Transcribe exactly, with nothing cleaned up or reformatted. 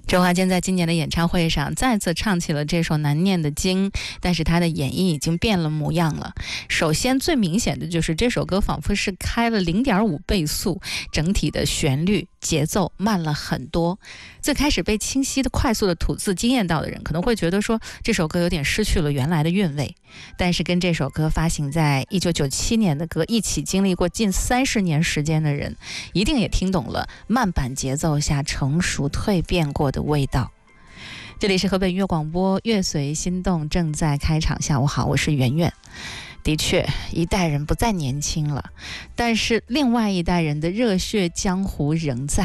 周华健在今年的演唱会上再次唱起了这首难念的经，但是他的演绎已经变了模样了。首先最明显的就是这首歌仿佛是开了 零点五 倍速，整体的旋律节奏慢了很多。最开始被清晰的快速的吐字惊艳到的人可能会觉得说这首歌有点失去了原来的韵味，但是跟这首歌发行在一九九七年的歌一起经历过近三十年时间的人，一定也听懂了慢板节奏下成熟蜕变过的味道。这里是河北音乐广播，乐随心动正在开场。下午好，我是圆圆。的确，一代人不再年轻了，但是另外一代人的热血江湖仍在。